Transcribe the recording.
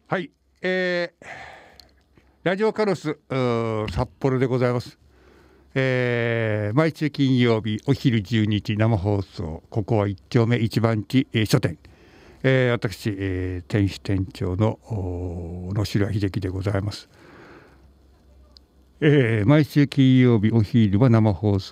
はい、ラジオカロス札幌でございます。毎週金曜日お昼12時生放送、ここは一丁目一番地、書店、私、店主店長の野城秀樹でございます。毎週金曜日お昼は生放送